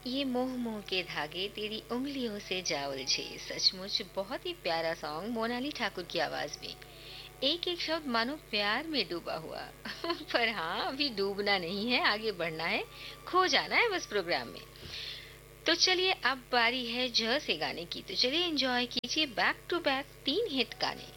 ये मोह मोह के धागे तेरी उंगलियों से जा उलझे, सचमुच बहुत ही प्यारा सॉन्ग मोनाली ठाकुर की आवाज में। एक एक शब्द मानो प्यार में डूबा हुआ। पर हाँ, अभी डूबना नहीं है, आगे बढ़ना है, खो जाना है बस प्रोग्राम में। तो चलिए अब बारी है ज से गाने की, तो चलिए एंजॉय कीजिए बैक टू बैक 3 हिट गाने।